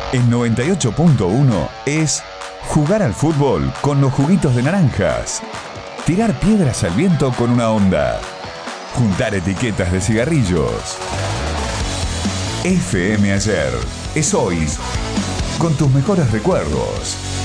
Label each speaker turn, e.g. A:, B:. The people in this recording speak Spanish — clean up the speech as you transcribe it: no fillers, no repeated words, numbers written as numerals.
A: El 98.1 es jugar al fútbol con los juguitos de naranjas, tirar piedras al viento con una onda, juntar etiquetas de cigarrillos. FM Ayer es hoy, con tus mejores recuerdos.